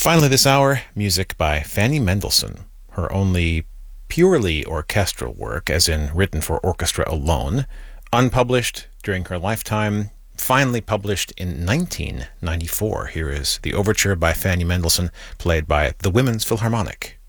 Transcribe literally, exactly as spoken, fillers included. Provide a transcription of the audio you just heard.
Finally, this hour, music by Fanny Mendelssohn, her only purely orchestral work, as in written for orchestra alone, unpublished during her lifetime, finally published in nineteen ninety-four. Here is the overture by Fanny Mendelssohn, played by the Women's Philharmonic.